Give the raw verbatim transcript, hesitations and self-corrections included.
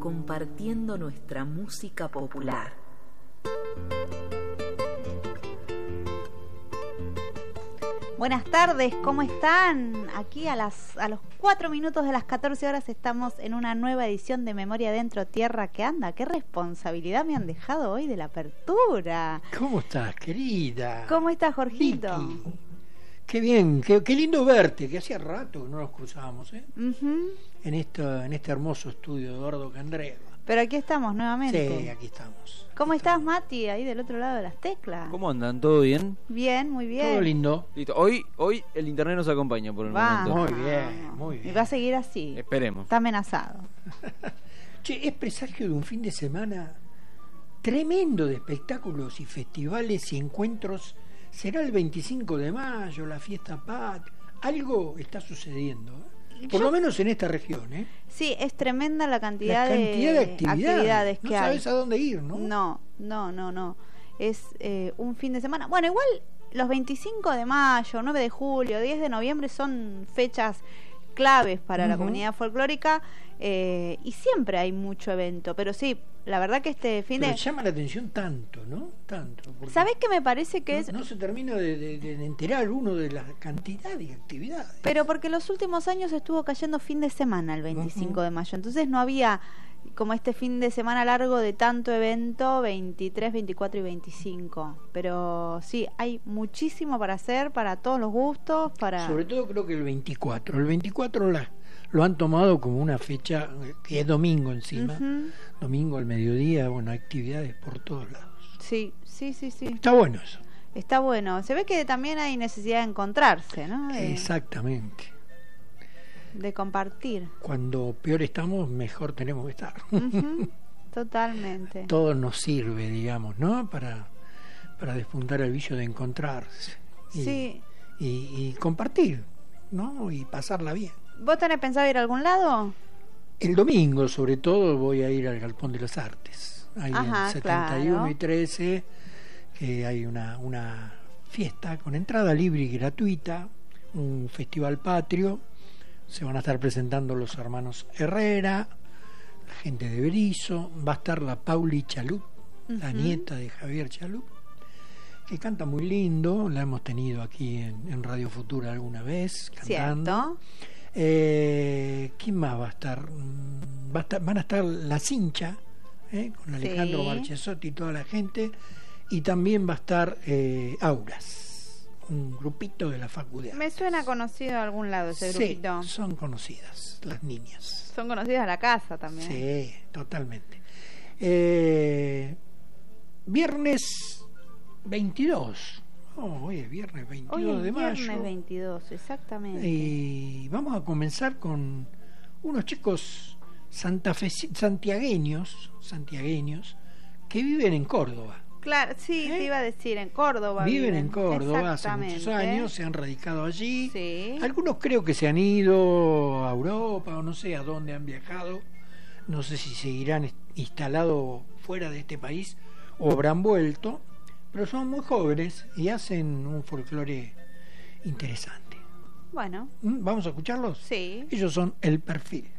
compartiendo nuestra música popular. Buenas tardes, ¿cómo están? Aquí a las a los cuatro minutos de las catorce horas estamos en una nueva edición de Memoria Dentro Tierra que Anda. ¡Qué responsabilidad me han dejado hoy de la apertura! ¿Cómo estás, querida? ¿Cómo estás, Jorgito? Vicky. Qué bien, qué, qué lindo verte, que hacía rato que no nos cruzábamos, ¿eh? Uh-huh. En, esto, en este hermoso estudio de Eduardo Candreva. Pero aquí estamos nuevamente. Sí, aquí estamos. ¿Cómo aquí estás, estamos. Mati, ahí del otro lado de las teclas? ¿Cómo andan? ¿Todo bien? Bien, muy bien. Todo lindo. Listo. Hoy, hoy el internet nos acompaña por el Vamos. momento. Muy bien, muy bien. Y va a seguir así. Esperemos. Está amenazado. Che, es presagio de un fin de semana tremendo de espectáculos y festivales y encuentros. Será el veinticinco de mayo, la fiesta Pat. Algo está sucediendo, ¿eh? Por Yo... lo menos en esta región, ¿eh? Sí, es tremenda la cantidad, la cantidad de, de actividades, actividades que no hay. No sabes a dónde ir, ¿no? No, no, no, no. Es eh, un fin de semana. Bueno, igual los veinticinco de mayo, nueve de julio, diez de noviembre son fechas claves para uh-huh. la comunidad folclórica eh, y siempre hay mucho evento. Pero sí, la verdad que este fin pero de... llama la atención tanto, ¿no? Tanto. ¿Sabés qué me parece que no, es...? No se termina de, de, de enterar uno de la cantidad de actividades. Pero porque los últimos años estuvo cayendo fin de semana el veinticinco uh-huh. de mayo. Entonces no había como este fin de semana largo de tanto evento, veintitrés, veinticuatro y veinticinco. Pero sí, hay muchísimo para hacer, para todos los gustos, para... Sobre todo creo que el veinticuatro. El veinticuatro la, lo han tomado como una fecha que es domingo encima. Uh-huh. Domingo al mediodía, bueno, actividades por todos lados. Sí, sí, sí, sí. Está bueno eso. Está bueno. Se ve que también hay necesidad de encontrarse, ¿no? De, Exactamente. De compartir. Cuando peor estamos, mejor tenemos que estar. Uh-huh. Totalmente. Todo nos sirve, digamos, ¿no? Para, para despuntar el vicio de encontrarse. Y, sí. Y, y compartir, ¿no? Y pasarla bien. ¿Vos tenés pensado ir a algún lado? El domingo, sobre todo, voy a ir al Galpón de las Artes. Ahí Ajá, en setenta y uno claro. y trece, que hay una, una fiesta con entrada libre y gratuita, un festival patrio. Se van a estar presentando los hermanos Herrera, la gente de Berizo, va a estar la Pauli Chalup, uh-huh. la nieta de Javier Chalup, que canta muy lindo, la hemos tenido aquí en, en Radio Futura alguna vez, cantando. Eh, ¿Quién más va a estar? Va a estar van a estar La Cincha, eh, con Alejandro sí. Marchesotti y toda la gente, y también va a estar eh, Auras, un grupito de la Facu de Artes. Me suena conocido de algún lado ese sí, grupito. Son conocidas las niñas. Son conocidas a la casa también. Sí, totalmente. Eh, viernes veintidós. Oh, hoy es viernes veintidós hoy es de mayo. Viernes veintidós, exactamente. Y vamos a comenzar con unos chicos santafesi- santiagueños, santiagueños que viven en Córdoba. Claro, sí, ¿Eh? te iba a decir, en Córdoba. Viven, viven en Córdoba hace muchos años, se han radicado allí. Sí. Algunos creo que se han ido a Europa o no sé a dónde han viajado. No sé si seguirán instalados fuera de este país o habrán vuelto, pero son muy jóvenes y hacen un folclore interesante. Bueno. ¿Vamos a escucharlos? Sí. Ellos son El Perfil.